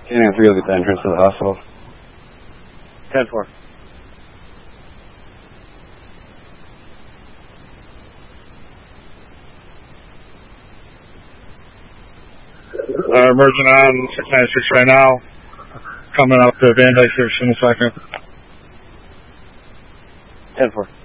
Standing 3 will get the entrance to the hospital. 10-4. Emerging on 696 right now. Coming up to Van Dyke here in a second. 10-4.